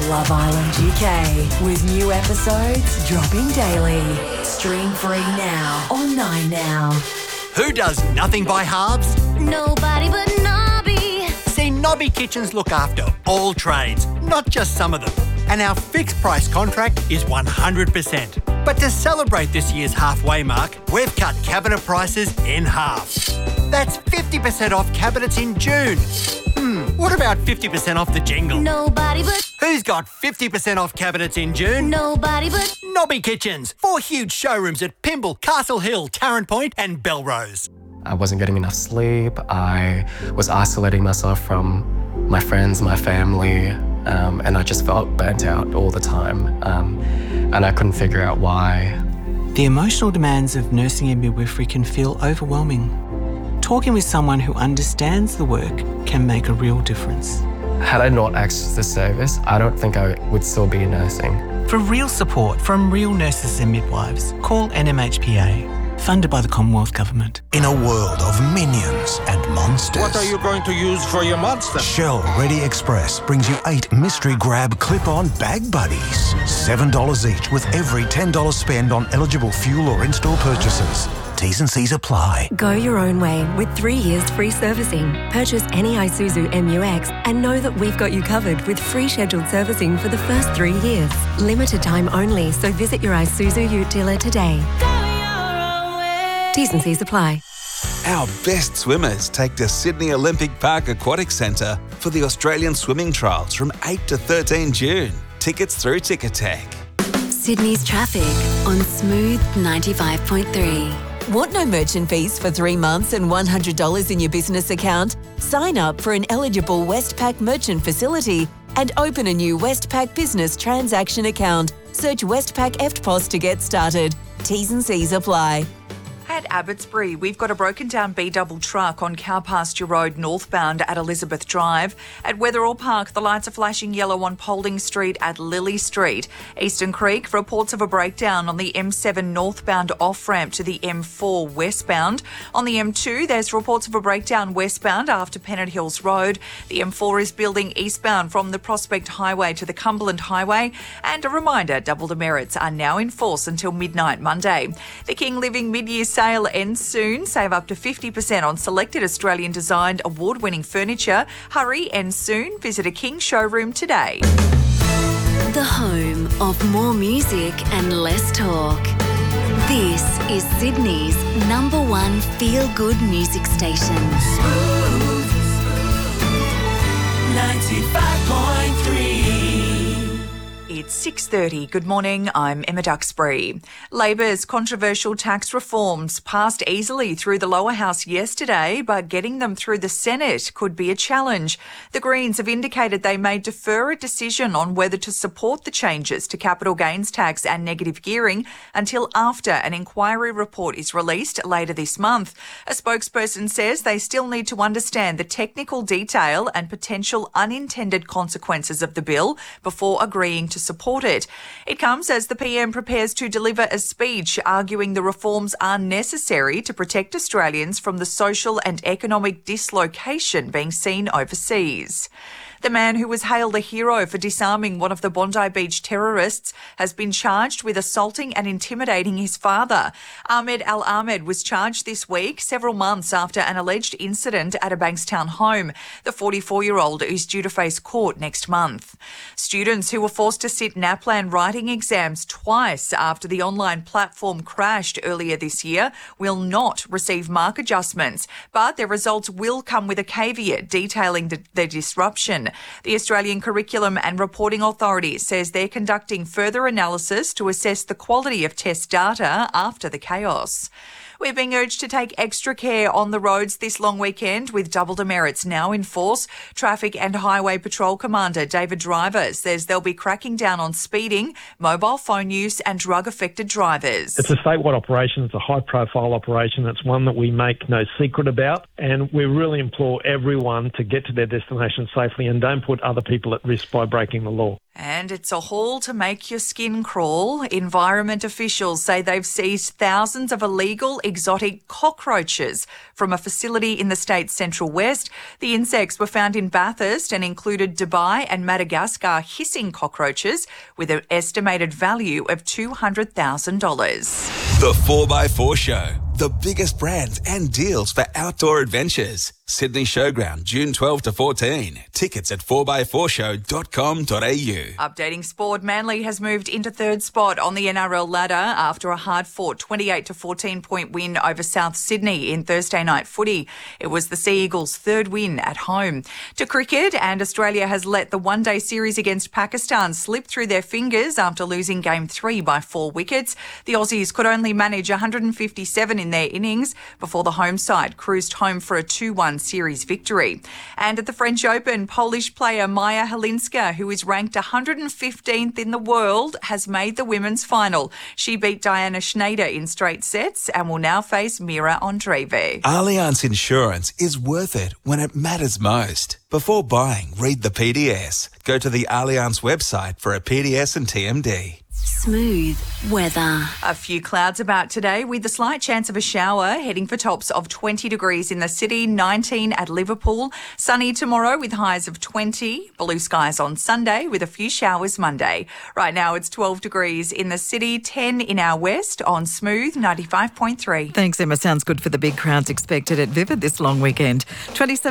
Love Island UK with new episodes dropping daily. Stream free now on 9 Now. Who does nothing by halves? Nobody but Nobby. See, Nobby Kitchens look after all trades, not just some of them. And our fixed price contract is 100%. But to celebrate this year's halfway mark, we've cut cabinet prices in half. That's 50% off cabinets in June. What about 50% off the jingle? Nobody but. Who's got 50% off cabinets in June? Nobody but. Nobby Kitchens. 4 huge showrooms at Pymble, Castle Hill, Tarrant Point and Belrose. I wasn't getting enough sleep. I was isolating myself from my friends, my family, and I just felt burnt out all the time. And I couldn't figure out why. The emotional demands of nursing and midwifery can feel overwhelming. Talking with someone who understands the work can make a real difference. Had I not accessed the service, I don't think I would still be nursing. For real support from real nurses and midwives, call NMHPA, funded by the Commonwealth Government. In a world of minions and monsters. What are you going to use for your monster? Shell Ready Express brings you 8 mystery grab clip-on bag buddies. $7 each with every $10 spend on eligible fuel or in-store purchases. T's and C's apply. Go your own way with 3 years free servicing. Purchase any Isuzu MU-X and know that we've got you covered with free scheduled servicing for the first 3 years. Limited time only, so visit your Isuzu Ute dealer today. T's and C's apply. Our best swimmers take to Sydney Olympic Park Aquatic Centre for the Australian Swimming Trials from 8 to 13 June. Tickets through Ticketek. Sydney's traffic on Smooth 95.3. Want no merchant fees for 3 months and $100 in your business account? Sign up for an eligible Westpac merchant facility and open a new Westpac business transaction account. Search Westpac EFTPOS to get started. T's and C's apply. At Abbotsbury, we've got a broken down B-double truck on Cowpasture Road northbound at Elizabeth Drive. At Wetherall Park, the lights are flashing yellow on Paulding Street at Lily Street. Eastern Creek, reports of a breakdown on the M7 northbound off-ramp to the M4 westbound. On the M2, there's reports of a breakdown westbound after Pennant Hills Road. The M4 is building eastbound from the Prospect Highway to the Cumberland Highway. And a reminder, double demerits are now in force until midnight Monday. The King Living mid-year sale ends soon. Save up to 50% on selected Australian-designed award-winning furniture. Hurry, ends soon. Visit a King showroom today. The home of more music and less talk. This is Sydney's #1 feel-good music station. Smooth 95.3. It's 6:30. Good morning, I'm Emma Duxbury. Labor's controversial tax reforms passed easily through the lower house yesterday, but getting them through the Senate could be a challenge. The Greens have indicated they may defer a decision on whether to support the changes to capital gains tax and negative gearing until after an inquiry report is released later this month. A spokesperson says they still need to understand the technical detail and potential unintended consequences of the bill before agreeing to support it. It comes as the PM prepares to deliver a speech arguing the reforms are necessary to protect Australians from the social and economic dislocation being seen overseas. The man who was hailed a hero for disarming one of the Bondi Beach terrorists has been charged with assaulting and intimidating his father. Ahmed Al-Ahmed was charged this week, several months after an alleged incident at a Bankstown home. The 44-year-old is due to face court next month. Students who were forced to sit NAPLAN writing exams twice after the online platform crashed earlier this year will not receive mark adjustments, but their results will come with a caveat detailing the disruption. The Australian Curriculum and Reporting Authority says they're conducting further analysis to assess the quality of test data after the chaos. We're being urged to take extra care on the roads this long weekend with double demerits now in force. Traffic and Highway Patrol Commander David Driver says they'll be cracking down on speeding, mobile phone use and drug-affected drivers. It's a statewide operation. It's a high-profile operation. It's one that we make no secret about, and we really implore everyone to get to their destination safely and don't put other people at risk by breaking the law. And it's a haul to make your skin crawl. Environment officials say they've seized thousands of illegal exotic cockroaches from a facility in the state's central west. The insects were found in Bathurst and included Dubai and Madagascar hissing cockroaches with an estimated value of $200,000. The 4x4 Show. The biggest brands and deals for outdoor adventures. Sydney Showground, June 12 to 14. Tickets at 4x4show.com.au. Updating sport, Manly has moved into third spot on the NRL ladder after a hard-fought 28 to 14-point win over South Sydney in Thursday night footy. It was the Sea Eagles' third win at home. To cricket, and Australia has let the one-day series against Pakistan slip through their fingers after losing Game 3 by 4 wickets. The Aussies could only manage 157 in their innings before the home side cruised home for a 2-1 series victory. And at the French Open, Polish player Maja Halinska, who is ranked 115th in the world, has made the women's final. She beat Diana Schneider in straight sets and will now face Mira Andreeva. Allianz Insurance is worth it when it matters most. Before buying, read the PDS. Go to the Allianz website for a PDS and TMD. Smooth weather. A few clouds about today with a slight chance of a shower, heading for tops of 20 degrees in the city, 19 at Liverpool. Sunny tomorrow with highs of 20. Blue skies on Sunday with a few showers Monday. Right now it's 12 degrees in the city, 10 in our west on Smooth 95.3. Thanks, Emma. Sounds good for the big crowds expected at Vivid this long weekend. 27